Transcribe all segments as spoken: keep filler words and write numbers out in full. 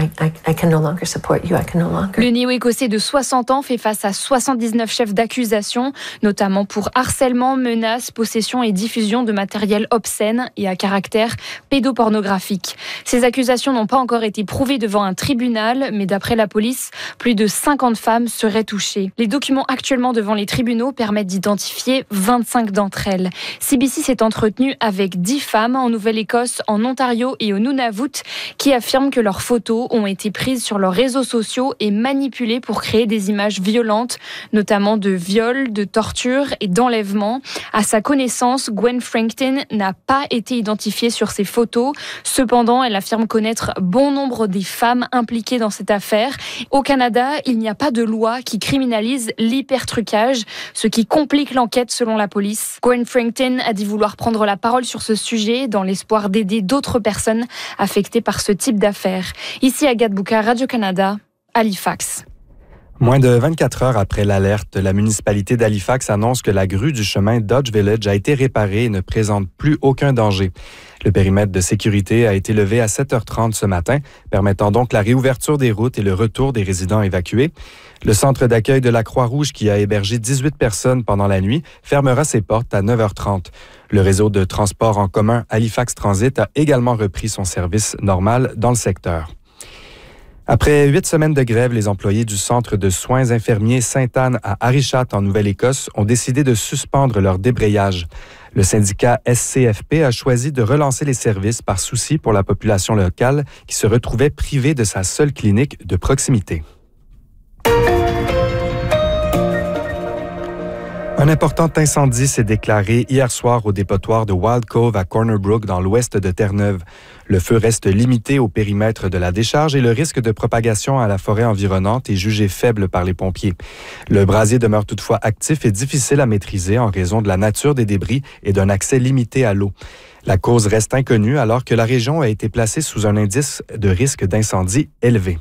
I, I, I can no longer support you. I can no longer. Le néo-écossais de soixante ans fait face à soixante-dix-neuf chefs d'accusation, notamment pour harcèlement, menaces, possession et diffusion de matériel obscène et à caractère pédopornographique. Ces accusations n'ont pas encore été prouvées devant un tribunal, mais d'après la police, plus de cinquante femmes seraient touchées. Les documents actuellement devant les tribunaux permettent d'identifier vingt-cinq d'entre elles. C B C s'est entretenu avec dix femmes en Nouvelle-Écosse, en Ontario et au Nunavut qui affirment que leurs photos ont été prises sur leurs réseaux sociaux et manipulées pour créer des images violentes, notamment de viols, de tortures et d'enlèvements. À sa connaissance, Gwen Frankton n'a pas été identifiée sur ces photos. Cependant, elle affirme connaître bon nombre des femmes impliquées dans cette affaire. Au Canada, il n'y a pas de loi qui criminalise l'hypertrucage, ce qui complique l'enquête selon la police. Gwen Frankton a dit vouloir prendre la parole sur ce sujet dans l'espoir d'aider d'autres personnes affectées par ce type d'affaires. Ici Agathe Bouka, Radio-Canada, Halifax. Moins de vingt-quatre heures après l'alerte, la municipalité d'Halifax annonce que la grue du chemin Dodge Village a été réparée et ne présente plus aucun danger. Le périmètre de sécurité a été levé à sept heures trente ce matin, permettant donc la réouverture des routes et le retour des résidents évacués. Le centre d'accueil de la Croix-Rouge, qui a hébergé dix-huit personnes pendant la nuit, fermera ses portes à neuf heures trente. Le réseau de transport en commun Halifax Transit a également repris son service normal dans le secteur. Après huit semaines de grève, les employés du centre de soins infirmiers Sainte-Anne à Arichat, en Nouvelle-Écosse, ont décidé de suspendre leur débrayage. Le syndicat S C F P a choisi de relancer les services par souci pour la population locale qui se retrouvait privée de sa seule clinique de proximité. Un important incendie s'est déclaré hier soir au dépotoir de Wild Cove à Corner Brook dans l'ouest de Terre-Neuve. Le feu reste limité au périmètre de la décharge et le risque de propagation à la forêt environnante est jugé faible par les pompiers. Le brasier demeure toutefois actif et difficile à maîtriser en raison de la nature des débris et d'un accès limité à l'eau. La cause reste inconnue alors que la région a été placée sous un indice de risque d'incendie élevé.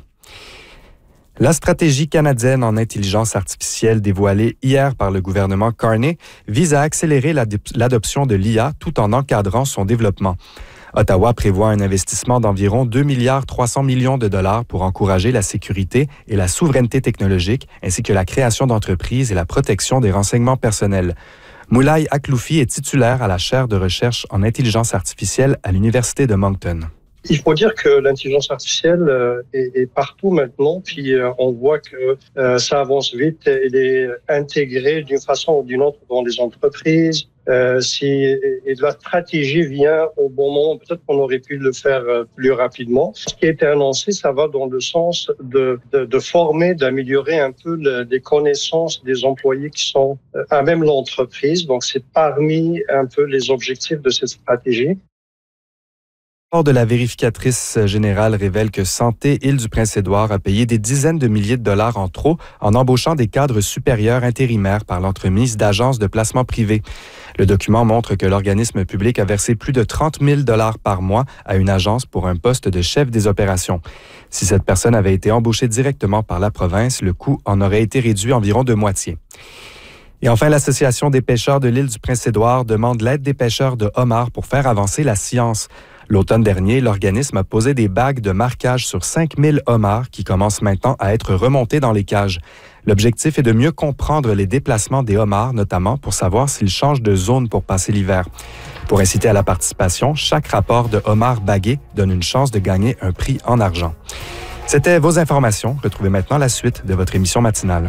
La stratégie canadienne en intelligence artificielle dévoilée hier par le gouvernement Carney vise à accélérer l'adoption de l'I A tout en encadrant son développement. Ottawa prévoit un investissement d'environ deux milliards trois cents millions de dollars pour encourager la sécurité et la souveraineté technologique, ainsi que la création d'entreprises et la protection des renseignements personnels. Moulay Akloufi est titulaire à la chaire de recherche en intelligence artificielle à l'Université de Moncton. Il faut dire que l'intelligence artificielle euh, est, est partout maintenant, puis euh, on voit que euh, ça avance vite, elle est intégrée d'une façon ou d'une autre dans les entreprises. Euh, si, et la stratégie vient au bon moment, peut-être qu'on aurait pu le faire euh, plus rapidement. Ce qui a été annoncé, ça va dans le sens de, de, de former, d'améliorer un peu le, les connaissances des employés qui sont euh, à même l'entreprise. Donc c'est parmi un peu les objectifs de cette stratégie. Le rapport de la vérificatrice générale révèle que Santé Île-du-Prince-Édouard a payé des dizaines de milliers de dollars en trop en embauchant des cadres supérieurs intérimaires par l'entremise d'agences de placement privées. Le document montre que l'organisme public a versé plus de trente mille dollars par mois à une agence pour un poste de chef des opérations. Si cette personne avait été embauchée directement par la province, le coût en aurait été réduit environ de moitié. Et enfin, l'Association des pêcheurs de l'île du Prince-Édouard demande l'aide des pêcheurs de homards pour faire avancer la science. L'automne dernier, l'organisme a posé des bagues de marquage sur cinq mille homards qui commencent maintenant à être remontés dans les cages. L'objectif est de mieux comprendre les déplacements des homards, notamment pour savoir s'ils changent de zone pour passer l'hiver. Pour inciter à la participation, chaque rapport de homard bagué donne une chance de gagner un prix en argent. C'était vos informations. Retrouvez maintenant la suite de votre émission matinale.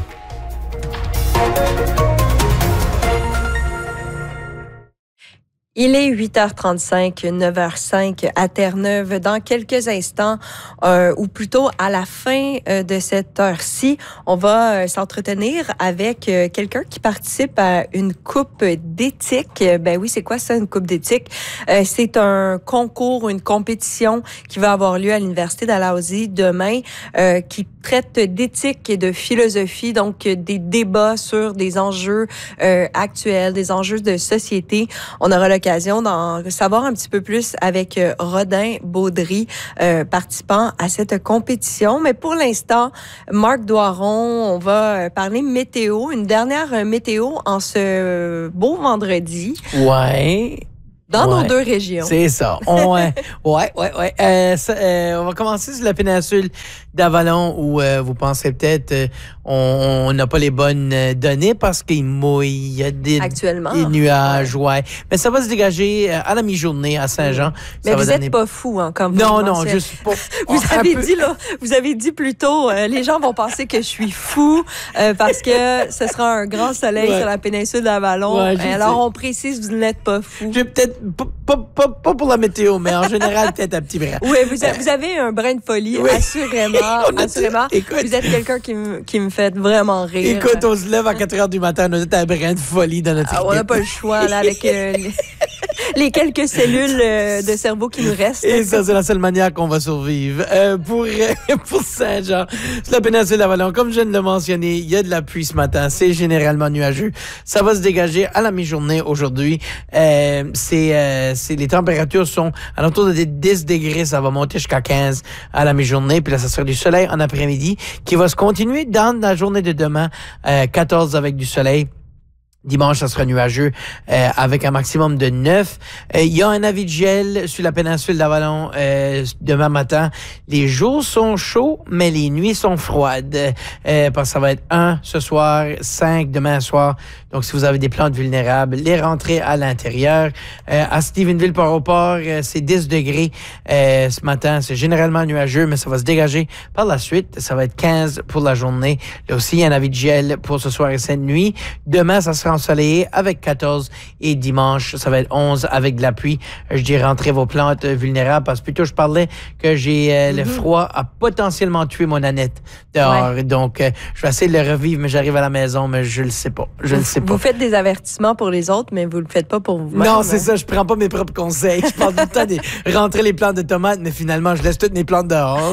Il est huit heures trente-cinq, neuf heures cinq à Terre-Neuve. Dans quelques instants, euh, ou plutôt à la fin euh, de cette heure-ci, on va euh, s'entretenir avec euh, quelqu'un qui participe à une coupe d'éthique. Ben oui, c'est quoi ça, une coupe d'éthique? Euh, c'est un concours, une compétition qui va avoir lieu à l'Université d'Alhousie demain, euh, qui traite d'éthique et de philosophie, donc des débats sur des enjeux euh, actuels, des enjeux de société. On aura l'occasion d'en savoir un petit peu plus avec Rodin Baudry, euh, participant à cette compétition. Mais pour l'instant, Marc Doiron, on va parler météo, une dernière météo en ce beau vendredi. Ouais. Dans Ouais. nos deux régions. C'est ça. On, euh, ouais, ouais, ouais. Euh, ça, euh, on va commencer sur la péninsule d'Avalon où euh, vous pensez peut-être euh, on n'a pas les bonnes euh, données parce qu'il mouille, il y a des, Actuellement. des nuages, ouais. Mais ça va se dégager euh, à la mi-journée à Saint-Jean. Mais Ça vous va n'êtes donner- pas fou, hein, comme vous Non, le non, mentionnez. juste pas. Vous un avez peu- dit là, vous avez dit plus tôt, euh, les gens vont penser que je suis fou euh, parce que ce sera un grand soleil Ouais. sur la péninsule d'Avalon. Ouais, je Alors sais. on précise, vous n'êtes pas fou. Je vais peut-être, pas, pas, pas, pas pour la météo, mais en général, peut-être un petit brin. Oui, vous, a- vous avez un brin de folie, Oui. assurément, On a- assurément. Écoute. Vous êtes quelqu'un qui me qui me fait vraiment rire. Écoute, on se lève à quatre heures du matin, on a un brin de folie dans notre Ah, on n'a équipe. pas le choix là avec euh, les, les quelques cellules euh, de cerveau qui nous restent. Et ça, c'est la seule manière qu'on va survivre. Euh, pour, euh, pour Saint-Jean, sur la péninsule d'Avalon, comme je viens de le mentionner, il y a de la pluie ce matin. C'est généralement nuageux. Ça va se dégager à la mi-journée aujourd'hui. Euh, c'est, euh, c'est, les températures sont alentour de dix degrés. Ça va monter jusqu'à quinze à la mi-journée. Puis là, ça sera du soleil en après-midi qui va se continuer dans la journée de demain. Euh, quatorze avec du soleil. Dimanche, ça sera nuageux euh, avec un maximum de neuf. Euh, Il y a un avis de gel sur la péninsule d'Avalon euh, demain matin. Les jours sont chauds, mais les nuits sont froides. Euh, parce que ça va être un ce soir, cinq demain soir. Donc, si vous avez des plantes vulnérables, les rentrées à l'intérieur. Euh, à Stephenville, Port-au-Port, euh, c'est dix degrés euh, ce matin. C'est généralement nuageux, mais ça va se dégager par la suite. Ça va être quinze pour la journée. Là aussi, il y a un avis de gel pour ce soir et cette nuit. Demain, ça sera ensoleillé avec quatorze et dimanche, ça va être onze avec de la pluie. Je dis rentrer vos plantes vulnérables parce que plutôt je parlais que j'ai euh, Mm-hmm. le froid a potentiellement tué mon Annette dehors. Ouais. Donc, euh, je vais essayer de le revivre, mais j'arrive à la maison, mais je le sais pas. Je le sais pas. Vous faites des avertissements pour les autres, mais vous le faites pas pour vous-même. Non, c'est hein. ça, je prends pas mes propres conseils. Je parle tout le temps de rentrer les plantes de tomates, mais finalement, je laisse toutes mes plantes dehors.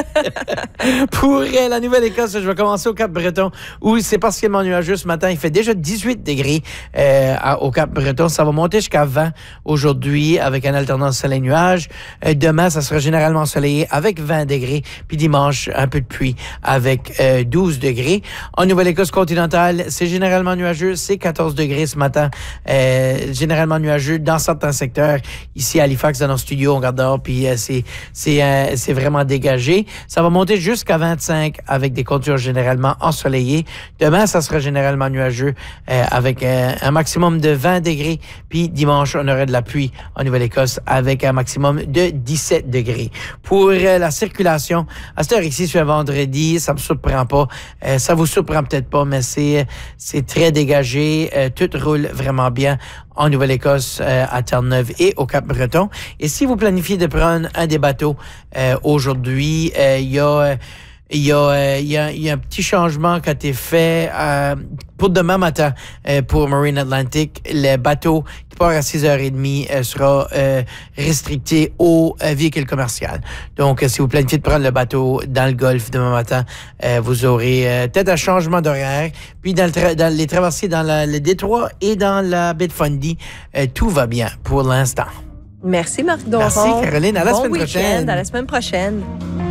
Pour euh, la Nouvelle-Écosse, je vais commencer au Cap-Breton, où c'est partiellement nuageux ce matin. Il fait déjà dix-huit degrés euh, à- au Cap-Breton. Ça va monter jusqu'à vingt aujourd'hui avec une alternance soleil-nuage. Euh, demain, ça sera généralement ensoleillé avec vingt degrés. Puis dimanche, un peu de pluie avec euh, douze degrés. En Nouvelle-Écosse continentale, c'est généralement nuageux. C'est quatorze degrés ce matin. Euh, généralement nuageux dans certains secteurs. Ici à Halifax, dans nos studios, on regarde dehors, puis euh, c'est, c'est, euh, c'est vraiment dégagé. Ça va monter jusqu'à vingt-cinq avec des contours généralement ensoleillés. Demain, ça sera généralement nuageux euh, avec euh, un maximum de vingt degrés. Puis dimanche, on aurait de la pluie en Nouvelle-Écosse avec un maximum de dix-sept degrés. Pour euh, la circulation, à cette heure-ci, c'est un vendredi, ça me surprend pas. Euh, ça vous surprend peut-être pas, mais c'est, c'est très dégagé. Euh, tout roule vraiment bien en Nouvelle-Écosse, euh, à Terre-Neuve et au Cap-Breton. Et si vous planifiez de prendre un des bateaux euh, aujourd'hui, euh, il y a... euh, Il y, a, euh, il, y a, il y a un petit changement qui a été fait euh, pour demain matin euh, pour Marine Atlantic. Le bateau qui part à six heures trente euh, sera euh, restricté aux euh, véhicules commerciaux. Donc, euh, si vous planifiez de prendre le bateau dans le Golfe demain matin, euh, vous aurez euh, peut-être un changement d'horaire. Puis, dans, le tra- dans les traversées dans la, le détroit et dans la baie de Fundy, euh, tout va bien pour l'instant. Merci, Marc Doron. Merci, Caroline. À la Bon semaine week-end, prochaine. À la semaine prochaine.